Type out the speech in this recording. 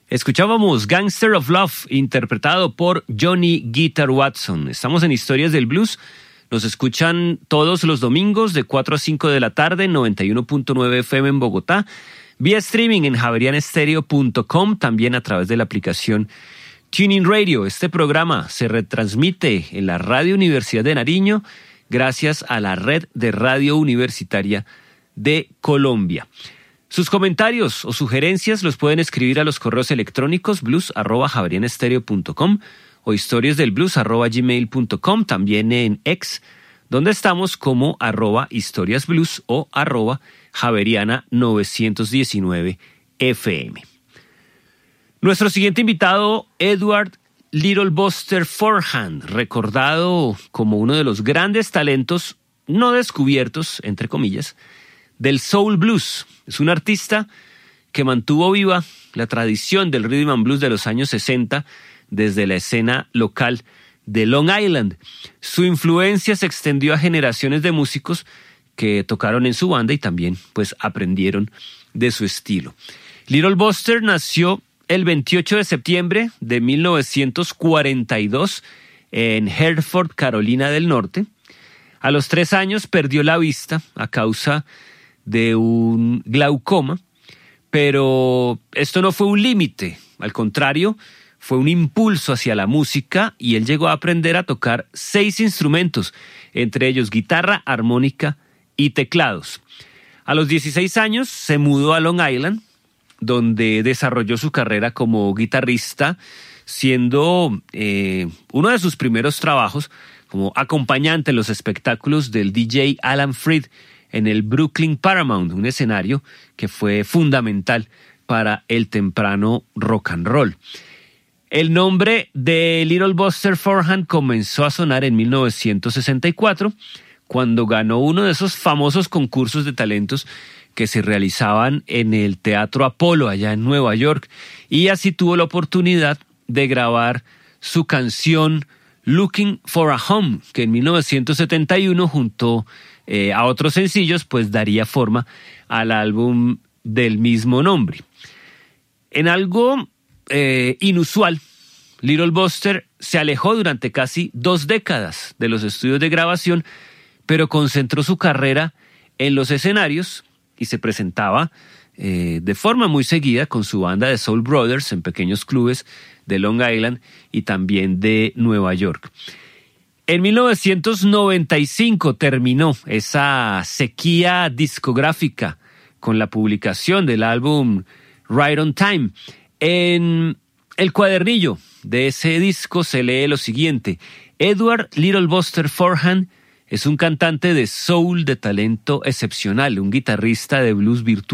Escuchábamos Gangster of Love, interpretado por Johnny Guitar Watson. Estamos en Historias del Blues. Nos escuchan todos los domingos de 4 a 5 de la tarde en 91.9 FM en Bogotá, vía streaming en javerianestereo.com, también a través de la aplicación Tuning Radio. Este programa se retransmite en la Radio Universidad de Nariño gracias a la Red de Radio Universitaria de Colombia. Sus comentarios o sugerencias los pueden escribir a los correos electrónicos blues@javerianestereo.com o historiasdelblues@gmail.com, también en X, donde estamos como @historiasblues o @javeriana919fm. Nuestro siguiente invitado, Edward Little Buster Forehand, recordado como uno de los grandes talentos no descubiertos, entre comillas, del soul blues. Es un artista que mantuvo viva la tradición del rhythm and blues de los años 60 desde la escena local de Long Island. Su influencia se extendió a generaciones de músicos que tocaron en su banda y también pues aprendieron de su estilo. Little Buster nació el 28 de septiembre de 1942 en Hertford, Carolina del Norte. A los 3 años perdió la vista a causa de un glaucoma, pero esto no fue un límite, al contrario, fue un impulso hacia la música y él llegó a aprender a tocar 6 instrumentos, entre ellos guitarra, armónica y teclados. A los 16 años se mudó a Long Island, donde desarrolló su carrera como guitarrista, siendo uno de sus primeros trabajos como acompañante en los espectáculos del DJ Alan Freed en el Brooklyn Paramount, un escenario que fue fundamental para el temprano rock and roll. El nombre de Little Buster Forehand comenzó a sonar en 1964, cuando ganó uno de esos famosos concursos de talentos que se realizaban en el Teatro Apolo allá en Nueva York, y así tuvo la oportunidad de grabar su canción Looking for a Home, que en 1971 junto a otros sencillos pues daría forma al álbum del mismo nombre. En algo inusual, Little Buster se alejó durante casi 2 décadas de los estudios de grabación, pero concentró su carrera en los escenarios y se presentaba de forma muy seguida con su banda de Soul Brothers en pequeños clubes de Long Island y también de Nueva York. En 1995 terminó esa sequía discográfica con la publicación del álbum Right on Time. En el cuadernillo de ese disco se lee lo siguiente: Edward Little Buster Forehand es un cantante de soul de talento excepcional, un guitarrista de blues virtuoso